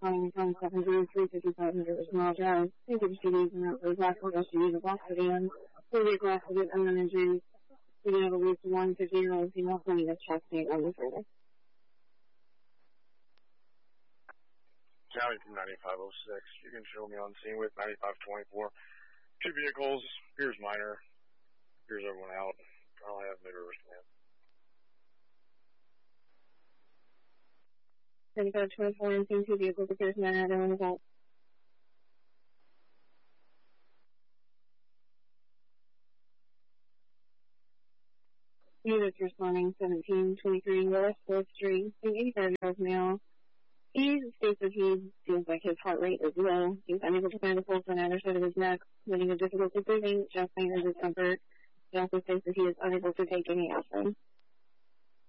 responding from 70355 Mile Drive. Thank you for speaking out for black or SUV, the block sedan, fully across with unknown injuries. We have at least 1 50-year-old female claiming a chest pain on the further. County from 9506. You can show me on scene with 9524. 2 vehicles. Here's minor. Here's everyone out. I'll have maybe respond. 9524 and scene 2 vehicles. Appears minor. Everyone is out. Units responding 1723 West 4th Street. An 85-year-old male. He states that he feels like his heart rate is low. He's unable to find a pulse on either side of his neck, having a difficulty breathing, chest pain, and discomfort. He also states that he is unable to take any aspirin.